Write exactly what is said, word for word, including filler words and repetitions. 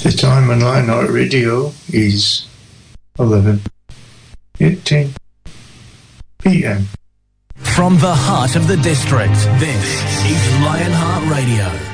The time on Lionheart Radio is eleven eighteen p m. From the heart of the district, this is Lionheart Radio.